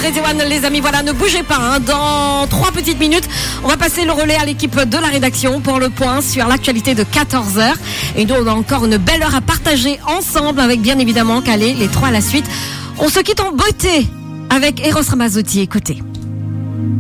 Crazy One, les amis. Voilà, ne bougez pas. Dans 3 petites minutes, on va passer le relais à l'équipe de la rédaction pour le point sur l'actualité de 14h. Et nous, on a encore une belle heure à partager ensemble avec bien évidemment Calais, les 3 à la suite. On se quitte en beauté avec Eros Ramazzotti. Écoutez.